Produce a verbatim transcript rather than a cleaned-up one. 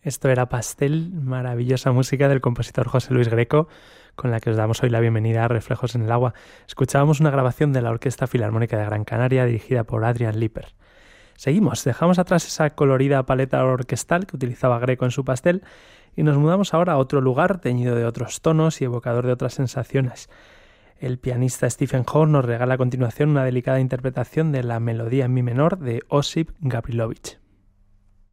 Esto era Pastel, maravillosa música del compositor José Luis Greco, con la que os damos hoy la bienvenida a Reflejos en el Agua. Escuchábamos una grabación de la Orquesta Filarmónica de Gran Canaria dirigida por Adrian Lipper. Seguimos, dejamos atrás esa colorida paleta orquestal que utilizaba Greco en su Pastel y nos mudamos ahora a otro lugar teñido de otros tonos y evocador de otras sensaciones. El pianista Stephen Hoare nos regala a continuación una delicada interpretación de la melodía en mi menor de Osip Gavrilovich.